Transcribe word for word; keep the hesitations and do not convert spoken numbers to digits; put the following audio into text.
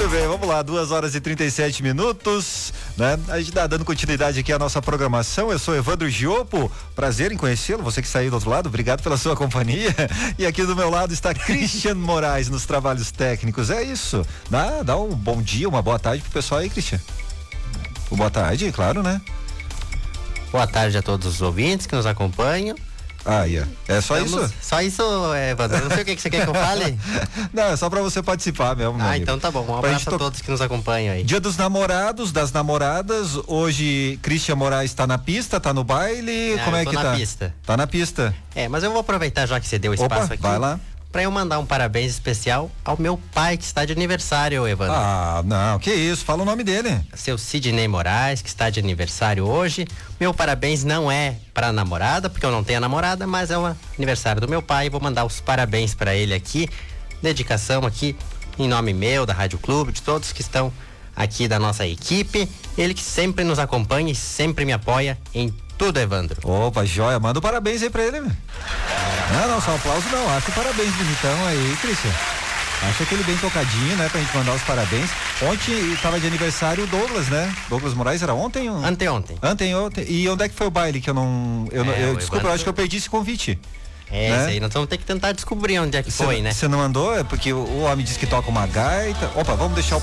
Muito bem, vamos lá, duas horas e trinta e sete minutos, né? A gente tá dando continuidade aqui à nossa programação. Eu sou Evandro Giopo, prazer em conhecê-lo, você que saiu do outro lado, obrigado pela sua companhia. E aqui do meu lado está Christian Moraes nos trabalhos técnicos, é isso. Dá, dá um bom dia, uma boa tarde pro pessoal aí, Christian. Boa tarde, claro, né? Boa tarde a todos os ouvintes que nos acompanham. Ah, yeah. É só Estamos, isso? Só isso, Evandro. Não sei o que, que você quer que eu fale. Não, é só pra você participar mesmo. Ah, então tá bom. Um abraço a, a todos que nos acompanham aí. Dia dos namorados, das namoradas. Hoje, Christian Moraes tá na pista, tá no baile. Não, Como é eu tô que na tá? pista. Tá na pista. É, mas eu vou aproveitar já que você deu o espaço Opa, aqui. vai lá. Pra eu mandar um parabéns especial ao meu pai que está de aniversário, Evandro. Ah, não, que isso, fala o nome dele. Seu Sidney Moraes, que está de aniversário hoje. Meu parabéns não é pra namorada, porque eu não tenho namorada, mas é o aniversário do meu pai. Vou mandar os parabéns pra ele aqui. Dedicação aqui em nome meu, da Rádio Clube, de todos que estão aqui da nossa equipe. Ele que sempre nos acompanha e sempre me apoia em tudo, Evandro. Opa, joia, manda um parabéns aí pra ele, meu. Não, não, só aplauso não, acho parabéns bonitão aí, Christian. Acho aquele bem tocadinho, né, pra gente mandar os parabéns. Ontem tava de aniversário o Douglas, né? Douglas Moraes, era ontem? Ou... Anteontem. Ontem, ontem. E onde é que foi o baile que eu não... Eu, não, É, eu o desculpa, Evandro... eu acho que eu perdi esse convite. É, né? isso aí, nós vamos ter que tentar descobrir onde é que cê, foi, né? Você não mandou? É porque o, o homem disse que toca uma gaita. Opa, vamos deixar o